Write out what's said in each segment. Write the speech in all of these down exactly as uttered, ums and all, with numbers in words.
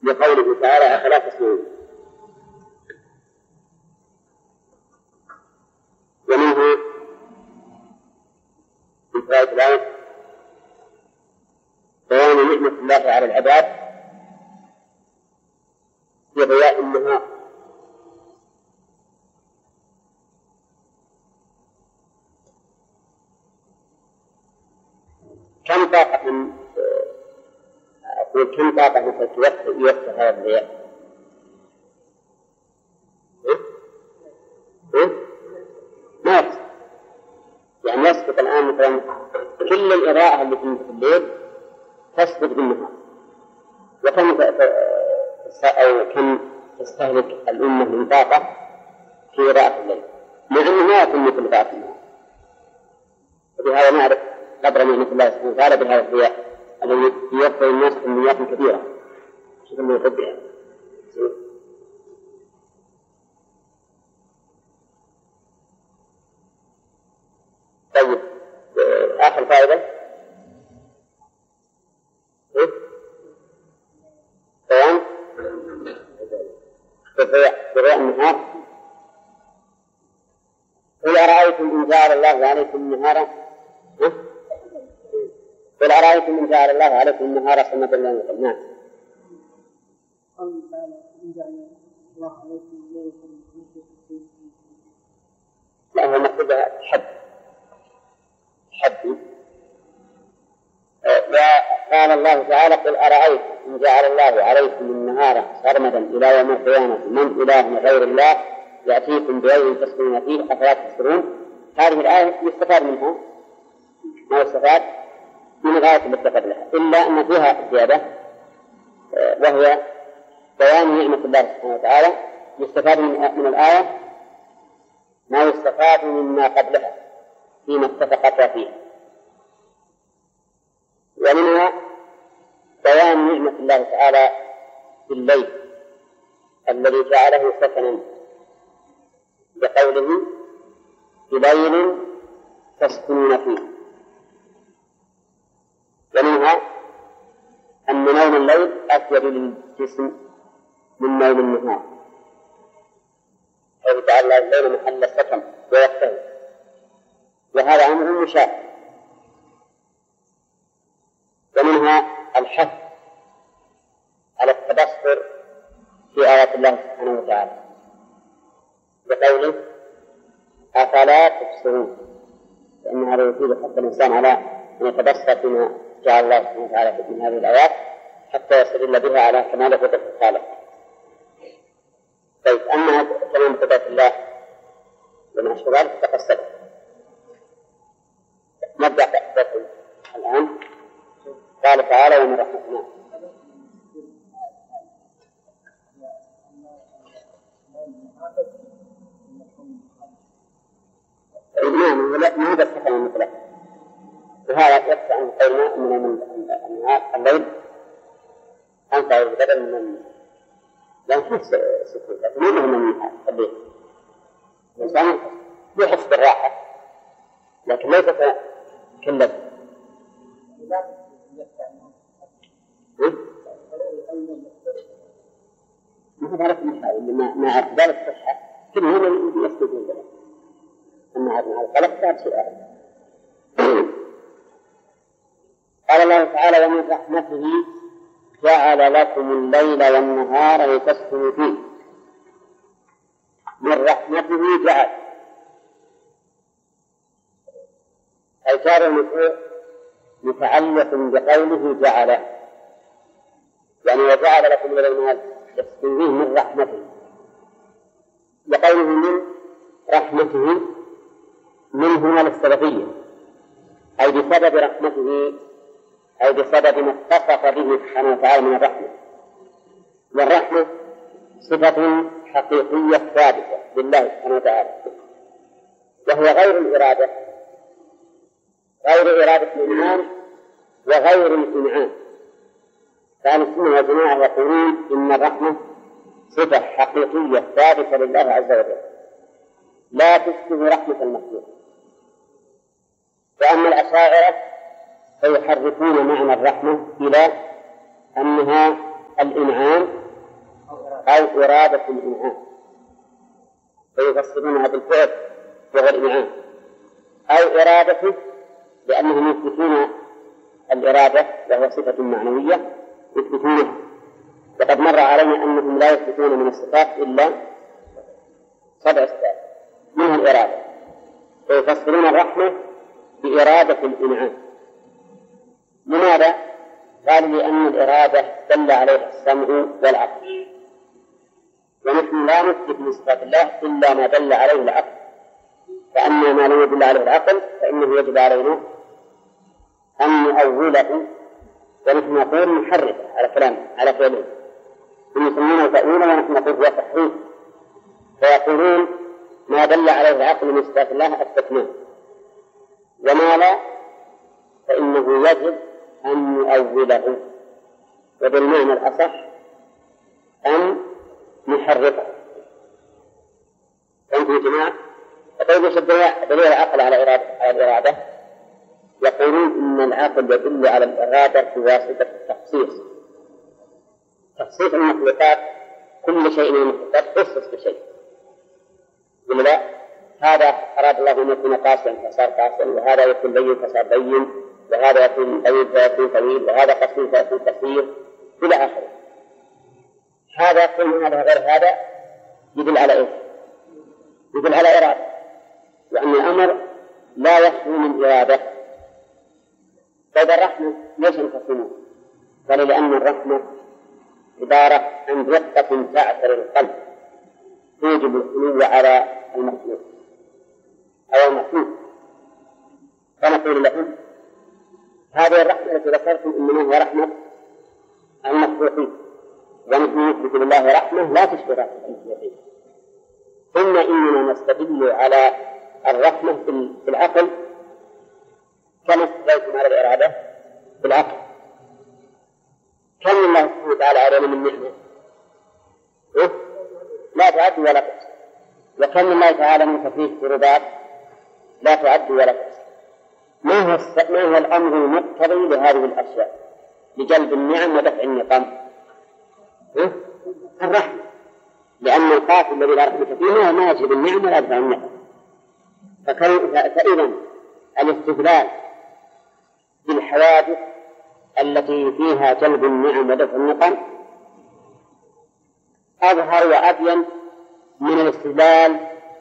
بقوله تعالى أفلا تسمعون. ومنه في فوائد الآية بيان نعمة الله على العباد في ضياء النهار، كم طاقة أقول كم طاقة يوفر هذا الضياء؟ ما يكفي، يعني يسبق الآن مثلا كل الإضاءة اللي في الليل تسبق بالنهار، وكم أو كم تستهلك الأمة من طاقة في إضاءة الليل، مع أنه ما يكون مثل إضاءة النهار. وبهذا نعرف قدر نعمة الله سبحانه وتعالى بهذا الضياء الذي يوفر الناس كميات كثيرة. شوف اللي يحبها. طيب آخر فائدة إيه؟ بيان ضياء النهار. قل أرأيتم إن جعل الله عليكم نهارا قل أرأيتم إن جعل الله عليكم النهار سرمدا إلى يوم القيامة. نعم. لا هو مقصودها حد حد. قال الله تعالى قل أرأيتم إن جعل الله عليكم النهار سرمدا إلى يوم القيامة من إله غير الله يأتيكم بليل تسكنون فيه أفلا تبصرون. هذه الآية يستفاد منها ما يستفاد من الآية التي قبلها، إلا أن فيها زيادة وهي بيان نعمة الله سبحانه وتعالى. يستفاد من الآية ما يستفاد مما قبلها فيما اتفقتا فيه، ومنها بيان نعمة الله تعالى في الليل الذي جعله سكنا بقوله بليل تسكنون فيه. ومنها أن نوم الليل أفيد للجسم من نوم النهار، حيث جعل الليل محل السكن ويقتل، وهذا أمر مشاهد. ومنها الحث على التبصر في آيات الله سبحانه وتعالى بقوله أفلا تبصرون، لأن هذا يفيد حتى الإنسان على أن يتبصر بما جعل الله سبحانه وتعالى من هذه الآيات حتى يستدل بها على كمال قدرة الخالق. طيب أما كمال قدرة الله وما أشبه ذلك فقد سبق. نبدأ بحثه الآن. قال تعالى ومن رحمتنا نعم ما هذا السكن المطلق، وهذا يكفي عن قولنا من النهار الليل أنفع بدل من لا نحس سكون، لكن ما مهم من النهار الليل الإنسان يحس بالراحة لكن ليس كالليل. ما تعرف مثال ما ما أقدر الصحة كل هم يسكتون له أما هذا الخلق لا شيء آخر. قال الله تعالى ومن رحمته جعل لكم الليل والنهار لتسكنوا فيه. من رحمته جعل الجار المفعول متعلق بقوله جعل، يعني وجعل لكم الليل والنهار تسكنوا فيه من رحمته. وقوله من رحمته من هنا للسببية، أي بسبب رحمته أي بسبب ما اتصف به سبحانه وتعالى من الرحمة. والرحمة صفة حقيقية ثابتة لله سبحانه وتعالى، وهي غير الإرادة، غير إرادة الإنعام وغير الإنعام. فأهل السنة والجماعة يقولون إن الرحمة صفة حقيقية ثابتة لله عز وجل لا تشبه رحمة المخلوق. وأما الأشاعرة فيحرفون معنى الرحمة إلى أنها الإنعام أو إرادة الإنعام، فيفسرونها بالفعل وهو الإنعام، أو إرادته لأنهم يثبتون الإرادة وهو صفة معنوية يثبتونها، وقد مر علينا أنهم لا يثبتون من الصفات إلا سبع صفات منها الإرادة، فيفسرون الرحمة بإرادة الإنعام. لماذا؟ قالوا لأن الإرادة دل عليها السمع والعقل، ونحن لا نثبت من صفات الله إلا ما دل عليه العقل، فأما ما لم يدل عليه العقل فإنه يجب علينا أن نؤوله، ونحن نقول نحرف على كلام على فعله، هم يسمونه تأويلا ونحن نقول هو تحريف، فيقولون ما دل عليه العقل من صفات الله أثبتناه، وما لا فإنه يجب أن نؤوله، وبالمعنى الأصح أن نحرفه. فأنتم يا جماعة فطيب يشد دليل العقل على الإرادة، يقولون إن العقل يدل على الإرادة بواسطة التخصيص، تخصيص المخلوقات، كل شيء من المخلوقات خصص بشيء، ولا لا؟ هذا أراد الله أن يكون قاسيا فصار قاسيا، وهذا يكون بين فصار بين، وهذا يكون طويل فيكون طويل، وهذا قصير فيكون قصير إلى آخره. هذا كل هذا غير هذا يدل على إيه؟ يدل على إرادة، وأن الأمر لا يخلو من إرادة. فإذا الرحمة ليش نقسمه؟ قال لأن الرحمة عبارة عن رقة تعثر القلب توجب الخلو على المخلوق أو المخلوق، فنقول لهم هذه الرحمة التي ذكرتم إنما هي رحمة المخلوقين، ونحن نثبت لله رحمة لا تشبه رحمة المخلوقين. ثم إننا نستدل على الرحمة في العقل كما استدلتم على الإرادة في العقل. كم الله سبحانه وتعالى علينا من نعمة إيه؟ لا تعد ولا تحصى، وكم الله تعالى من تفريج قربات لا تعد ولا تحصى. ما هو ما هو الأمر المقتضي لهذه الأشياء لجلب النعم ودفع النقم؟ إيه؟ الرحمة، لأن القاتل الذي لا رحمة فيه ما يجلب النعم ولا يدفع النقم. فإذا الاستدلال بالحوادث التي فيها جلب النعم ودفع النقم أظهر وأبين من الاستدلال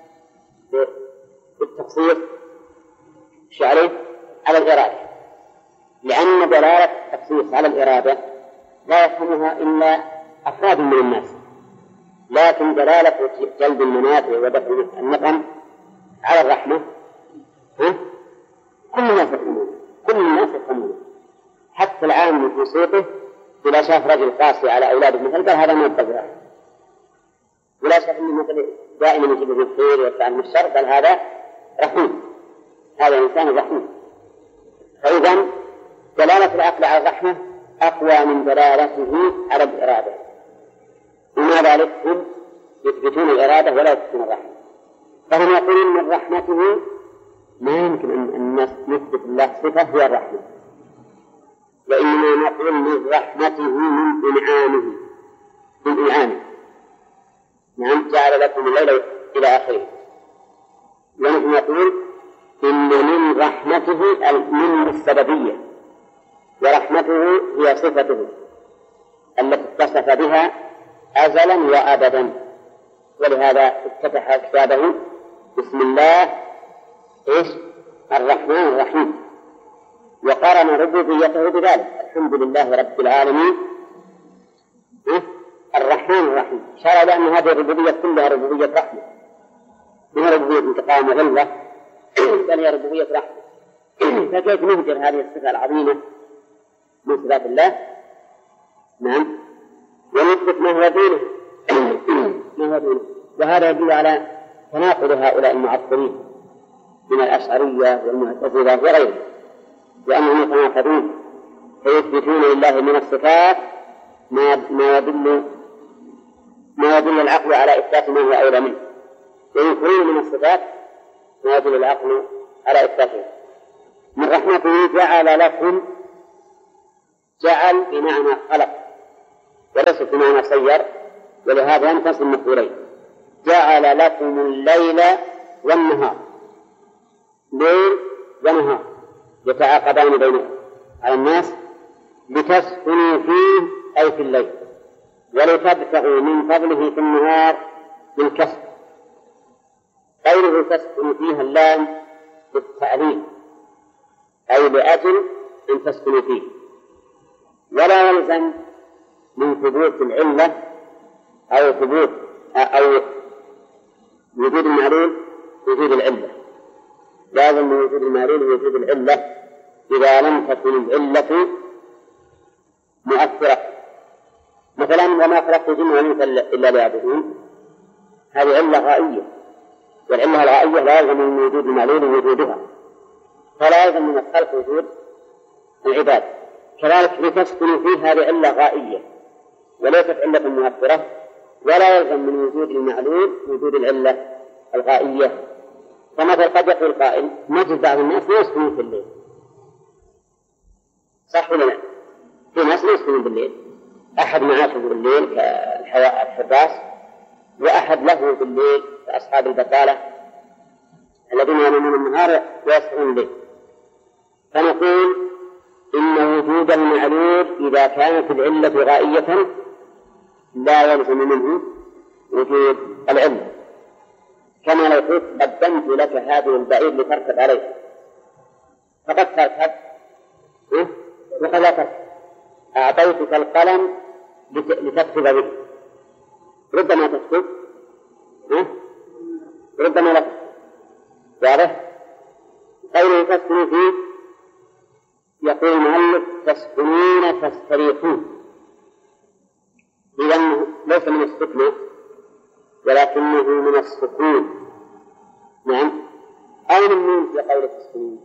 بالتخصيص عليه على الإرادة، لأن دلالة التخصيص على الإرادة لا يفهمها إلا أفراد من الناس، لكن دلالة جلب المنافع ودفع النقم على الرحمة ها؟ كل الناس يفهمون، كل الناس يفهمون، حتى العام في سوقه إذا شاف رجل قاسي على أولاده مثل قال هذا ما يبغى، ولا شاف إنه مثل دائما يجيب من الخير ويدفع من الشر قال هذا رحيم، هذا إنسان رحيم. فإذا دلالة العقل على الرحمة أقوى من دلالته على الإرادة، ومع ذلك هم يثبتون الإرادة ولا يثبتون الرحمة. فهم يقولون من رحمته ما يمكن أن الناس نثبت الله صفة هي الرحمة، وإنما نقول من رحمته من إنعامه من إنعامه نعم جعل لكم الليل إلى آخره. ونحن نقول إن من رحمته من السببية، ورحمته هي صفته التي اتصف بها أزلا وأبدا، ولهذا افتتح كتابه بسم الله إيش الرحمن الرحيم، وقارن ربوبيته بذلك الحمد لله رب العالمين الرحمن الرحيم، شرع لأن هذه الربوبية كلها ربوبية رحمة، من ربوبية انتقام وغلظة بل هي ربوبية رحمة. فكيف نهجر هذه الصفة العظيمة من صفات الله؟ نعم، ونثبت ما هو دونه ما هو دونه، وهذا يدل على تناقض هؤلاء المعطلين من الأشعرية والمعتزلة وغيرهم، لأنهم يتناقضون فيثبتون لله من الصفات ما ما يدل ما يدل العقل على إثبات ما هو أولى منه، وينكرون من الصفات ما يدل العقل على إثباته. من رحمته جعل لكم، جعل بمعنى خلق وليس بمعنى صير، ولهذا ينقسم مفعولين. جعل لكم الليل والنهار، ليل ونهار يتعاقبان بينهم على الناس لتسكنوا فيه أي في الليل، ولتبتغوا من فضله في النهار بالكسب. غيره تسكن فيها اللام بالتعليل أي لأجل أن تسكنوا فيه، ولا يلزم من ثبوت العلة أو ثبوت أو وجود المعلول وجود العلة. لازم من وجود المعلول وجود العلة إذا لم تكن العلة مؤثرة. مثلا وما خلقت الجن والإنس إلا ليعبدون، هذه علة غائية، والعلة الغائية لا يلزم من وجود المعلول وجودها، فلا يلزم من الخلق وجود العباد. كذلك لتسكنوا فيه هذه علة غائية وليست علة مؤثرة، ولا يلزم من وجود المعلول وجود العلة الغائية. فمثلا قد يقول قائل نجد بعض الناس لا يسكنون في الليل، صح ولا لا؟ في ناس لا يسكنون بالليل، أحد معاشه بالليل كالحراس، وأحد له بالليل كأصحاب البطالة الذين ينامون النهار ويسكنون الليل. فنقول إن وجود المعلول إذا كانت العلة غائية لا يلزم منه وجود العلة، كما لو قلت قدمت لك هذه البعير لتركب عليه، فقد تركب وقد لا تركب. أعطيتك القلم لتكتب به، ربما تكتب ربما لا تكتب. واضح؟ قوله تسكنوا فيه يقول المؤلف تسكنون تستريحون، إذن ليس من السكنة ولكنه من السكون. نعم. أين النون في قول تسكنون؟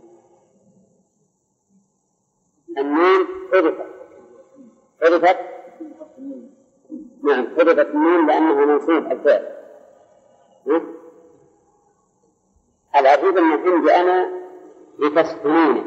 النون حذفت حذفت نعم حذفت النون لأنه منصوب الفعل. العجيب أن عندي أنا لتسكنون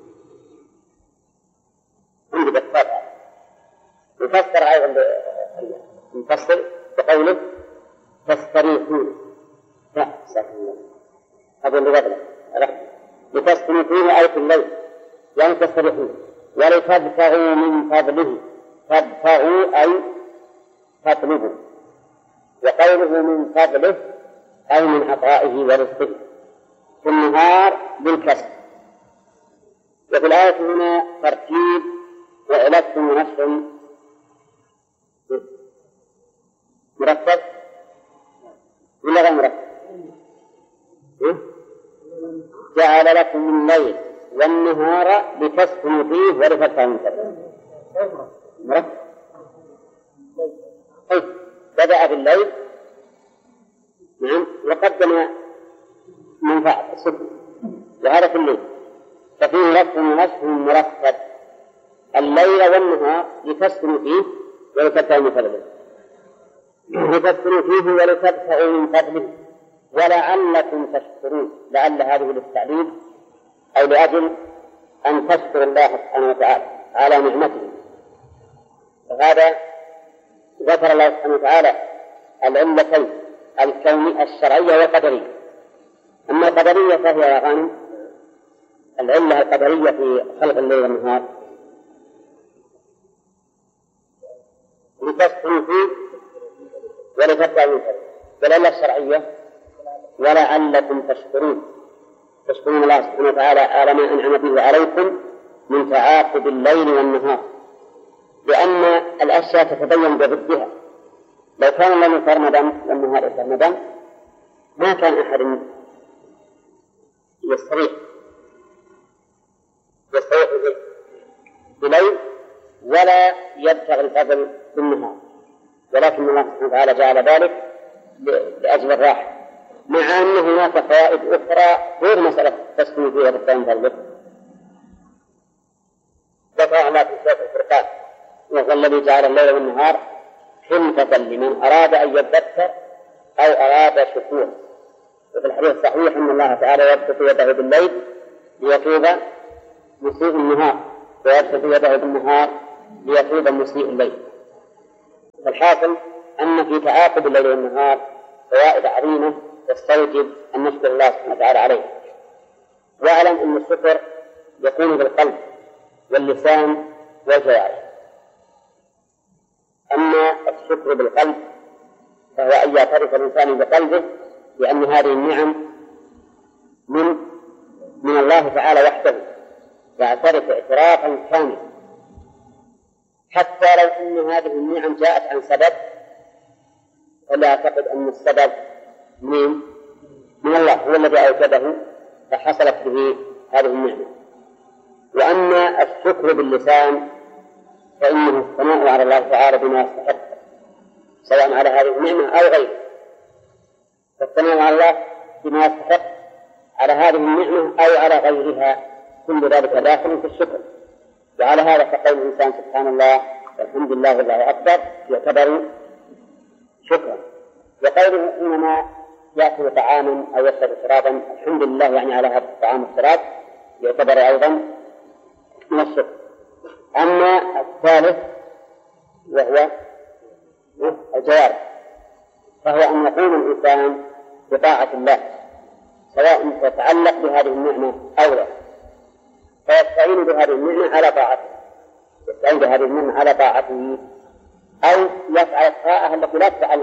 عندي بالطبع يفسر أيضا المفسر بقوله تستريحون. لا سكنون هذا اللي قبله لتسكنوا فيه أي في الليل يعني تستريحون، ولتبتغوا من فضله. تبتغوا أي تطلبوا، وقوله من فضله أي من عطائه ورزقه في النهار بالكسب. وفي الآية هنا ترتيب وعلة ونشر مرتب ولا غير مرتب؟ جعل لكم الليل والنهار لتسكنوا فيه ولتبتغوا من فضله. مرتب. طيب بدأ بالليل نعم وقدم منفعة السكن وهذا في الليل، ففيه لفظ ونشر مرتب الليل والنهار لتسكنوا فيه ولتبتغوا من فضله، لتسكنوا فيه ولتبتغوا من فضله ولعلكم تشكرون. لعل هذه للتعليل أو لأجل أن تشكر الله سبحانه وتعالى على نعمته. وهذا ذكر الله سبحانه وتعالى العلتين الكونية الشرعية والقدرية. أما القدرية فهي يا غانم العلة القدرية في خلق الليل والنهار لتسكنوا فيه ولتبتغوا من فضله، والعلة الشرعية ولعلكم تشكرون، تشكرون الله سبحانه وتعالى على ما أنعم به عليكم من تعاقب الليل والنهار، لأن الأشياء تتبين بضدها. لو كان الليل سرمدا والنهار سرمدا ما كان أحد يستريح يستريح بالليل ولا يبتغي الفضل بالنهار، ولكن الله سبحانه وتعالى جعل ذلك لأجل الراحة، مع أن هناك فوائد أخرى غير مسألة تسكن فيها بالتالي فضله. ذكر الله في سورة الفرقان وهو الذي جعل الليل والنهار خلفة لمن أراد أن يذكر أو أراد شكور. وفي الحديث الصحيح أن الله تعالى يبسط يده بالليل ليتوب مسيء النهار ويبسط يده بالنهار ليتوب مسيء الليل. فالحاصل أن في تعاقب الليل والنهار فوائد عظيمة تستوجب أن نشكر الله سبحانه وتعالى عليه. واعلم أن الشكر يكون بالقلب واللسان والجوارح. أما الشكر بالقلب فهو أن يعترف الإنسان بقلبه بأن هذه النعم من من الله تعالى وحده، يعترف اعترافا كاملا، حتى لو أن هذه النعم جاءت عن سبب فلا أعتقد أن السبب من من الله هو الذي أوجده فحصلت به هذه النعمة. وأما الشكر باللسان فإنه الثناء على الله تعالى بما يستحق سواء على هذه النعمة أو غيرها، فالثناء على الله بما يستحق على هذه النعمة أو على غيرها كل ذلك داخل في الشكر. وعلى هذا فقول الإنسان سبحان الله والحمد لله والله أكبر يعتبر شكرا. وقوله حينما يأكل طعاما أو يشرب شرابا الحمد لله يعني على هذا الطعام والشراب يعتبر أيضا من الشكر. أما الثالث وهو الجوارح فهو أن يقوم الإنسان بطاعة الله سواء تتعلق بهذه النعمة أو لا، فيستعين بهذه النعمة على طاعته يستعين بهذه النعمة على طاعته أو يفعل الطاعة التي لا تتعلق